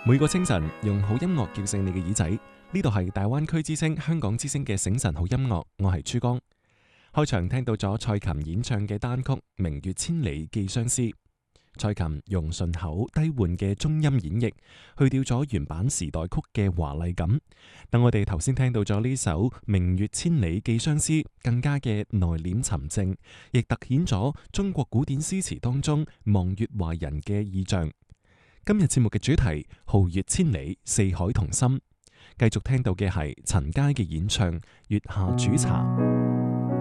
每個清晨用好音樂叫醒你嘅耳仔，呢度係大灣區之聲香港之聲嘅醒晨好音樂，我係珠江。開場聽到咗蔡琴演唱嘅單曲《明月千里寄相思》，蔡琴用順口低緩嘅中音演繹，去掉咗原版時代曲嘅華麗感。等我哋頭先聽到咗呢首《明月千里寄相思》，更加嘅內斂沉靜，亦突顯咗中國古典詩詞當中望月懷人嘅意象。今日節目嘅主題皓月千里，四海同心。繼續聽到嘅係陳佳嘅演唱《月下煮茶》。